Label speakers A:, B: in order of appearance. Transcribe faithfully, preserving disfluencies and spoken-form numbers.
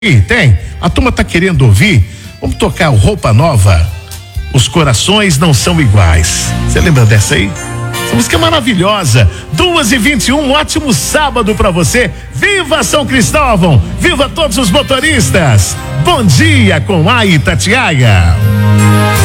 A: E tem, a turma tá querendo ouvir. Vamos tocar o Roupa Nova. Os corações não são iguais. Você lembra dessa aí? Essa música é maravilhosa. duas e vinte e um, um ótimo sábado pra você. Viva São Cristóvão! Viva todos os motoristas! Bom dia com a Itatiaia.